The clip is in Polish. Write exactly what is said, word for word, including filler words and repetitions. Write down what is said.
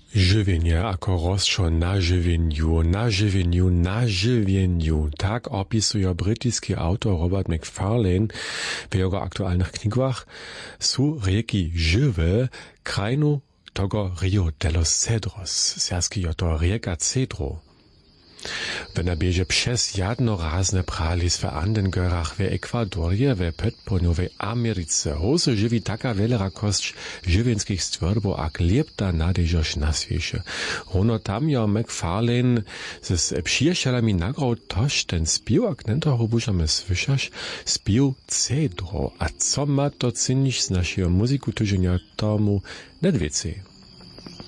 Żywienie ako rozczo na żywieniu, na żywieniu, na żywieniu. Tak opisuje brytyjski autor Robert Macfarlane w jego aktualnych knigach. Są rieki żywe, krajnu tego Rio de los Cedros. Serski je to rieka Cedro. Wenn er bieže przez jednorazne pralis w Andengörach w Ekwadorje, w Podpołudniowej Ameryce, hose żywi taka wielka kość żywienskich stworbów, jak lepta nadeżoż na świecie. Ono tam ja Macfarlane z przyjacielami nagrał toż ten spiewak, nentoho bużamy słyszasz, spiew Cedro. A co ma to czynić z naszego muzyku tyżenia tomu nedwicy?